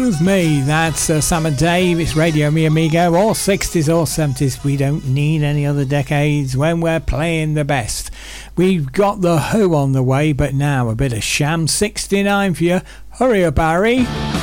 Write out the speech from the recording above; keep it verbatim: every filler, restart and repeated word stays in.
Smooth Me, that's uh, Sam and Dave, it's Radio Mi Amigo, or sixties or seventies, we don't need any other decades when we're playing the best. We've got The Who on the way, but now a bit of Sham sixty-nine for you. Hurry up, Harry.